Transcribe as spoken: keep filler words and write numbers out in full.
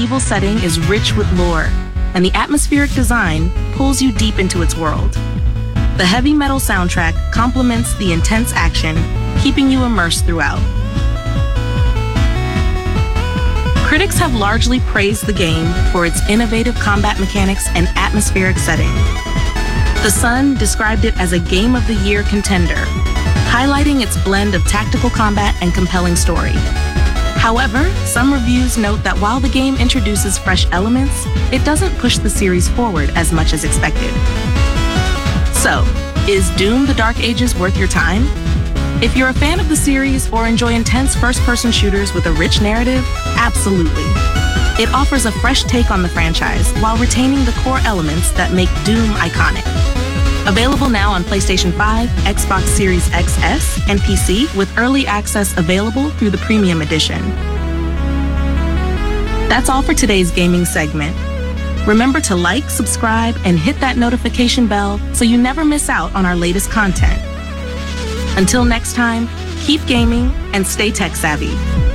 medieval setting is rich with lore, and the atmospheric design pulls you deep into its world. The heavy metal soundtrack complements the intense action, keeping you immersed throughout. Critics have largely praised the game for its innovative combat mechanics and atmospheric setting. The Sun described it as a Game of the Year contender, highlighting its blend of tactical combat and compelling story. However, some reviews note that while the game introduces fresh elements, it doesn't push the series forward as much as expected. So, is Doom: The Dark Ages worth your time? If you're a fan of the series or enjoy intense first-person shooters with a rich narrative, absolutely. It offers a fresh take on the franchise while retaining the core elements that make Doom iconic. Available now on PlayStation five, Xbox Series X S, and P C, with early access available through the Premium Edition. That's all for today's gaming segment. Remember to like, subscribe, and hit that notification bell so you never miss out on our latest content. Until next time, keep gaming and stay tech savvy.